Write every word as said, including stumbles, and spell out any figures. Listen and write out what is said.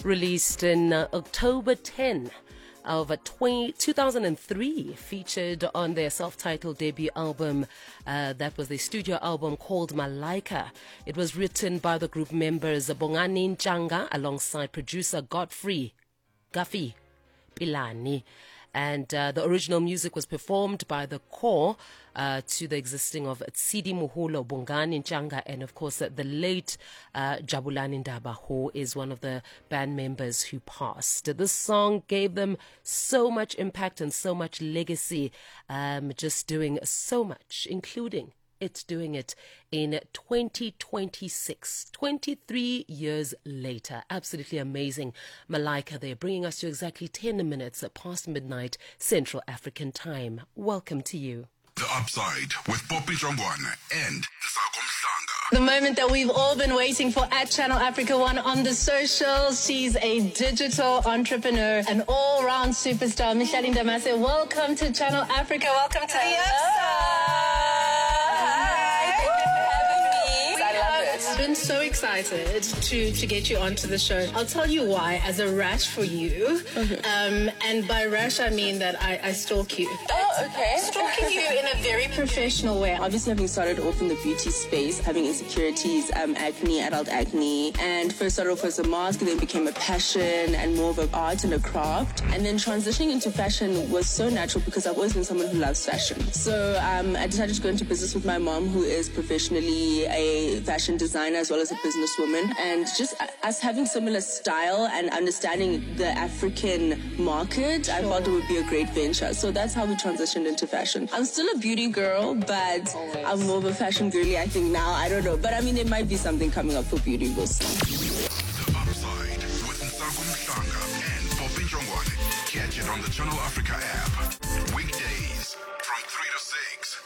released in uh, October tenth of two thousand three, featured on their self-titled debut album. Uh, that was their studio album called Malaika. It was written by the group members Bongani Nchanga alongside producer Godfrey Gafi Pilani. And uh, the original music was performed by the core uh, to the existing of Tsidi Muhulo, Bongani Nchanga, and of course uh, the late uh, Jabulani Ndaba, who is one of the band members who passed. This song gave them so much impact and so much legacy, um, just doing so much, including it's doing it in twenty twenty-six, twenty-three years later. Absolutely amazing. Malaika, they're bringing us to exactly ten minutes past midnight Central African time. Welcome to you. The Upside with Poppy Jongwana and Nsago Mhlanga. The moment that we've all been waiting for at Channel Africa One on the socials. She's a digital entrepreneur, an all-round superstar. Micheline Damase, welcome to Channel Africa. Welcome to the Upside. I've been so excited to, to get you onto the show. I'll tell you why, as a rash for you. Okay. Um, and by rash, I mean that I, I stalk you. Oh, okay. Stalking you in a very professional way. Obviously, having started off in the beauty space, having insecurities, um, acne, adult acne, and first started off as a mask, and then became a passion and more of an art and a craft. And then transitioning into fashion was so natural because I've always been someone who loves fashion. So um, I decided to go into business with my mom, who is professionally a fashion designer as well as a businesswoman, and just us having similar style and understanding the African market, sure. I thought it would be a great venture. So that's how we transitioned into fashion. I'm still a beauty girl, but always. I'm more of a fashion girly, I think now. I don't know, but I mean, there might be something coming up for beauty. We'll see. The Upside with Nsago Mhlanga and Poppy Jongwane. Catch it on the Channel Africa app.